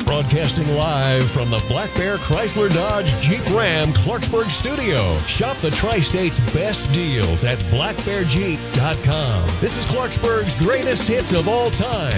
Broadcasting live from the Black Bear Chrysler Dodge Jeep Ram Clarksburg studio. Shop the Tri-State's best deals at blackbearjeep.com. This is Clarksburg's greatest hits of all time.